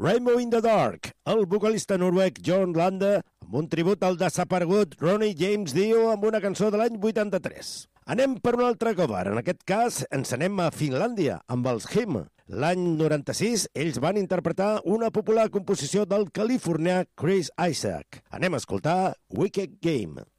Rainbow in the Dark, el vocalista noruec John Lande, amb un tribut al desaparegut Ronnie James Dio amb una cançó de l'any 83. Anem per un altre cover. En aquest cas ens anem a Finlàndia, amb els Him. L'any 96 ells van interpretar una popular composició del californià Chris Isaak. Anem a escoltar Wicked Game.